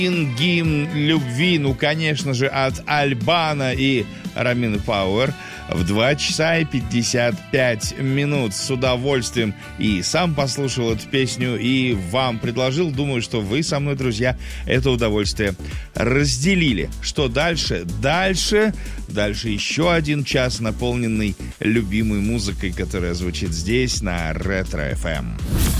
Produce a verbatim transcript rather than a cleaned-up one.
Гимн любви, ну, конечно же, от Альбана и Ромины Пауэр в два часа и пятьдесят пять минут. С удовольствием и сам послушал эту песню, и вам предложил. Думаю, что вы со мной, друзья, это удовольствие разделили. Что дальше? Дальше, дальше еще один час, наполненный любимой музыкой, которая звучит здесь, на Ретро эф эм.